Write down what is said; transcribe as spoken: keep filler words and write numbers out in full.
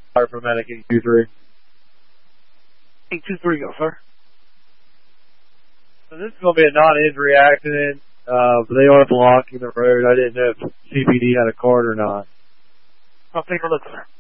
Fire for medic eight two three. eight two three, go, sir. So this is going to be a non-injury accident, uh, but they are blocking the road. I didn't know if C P D had a card or not. I'll take a look, sir.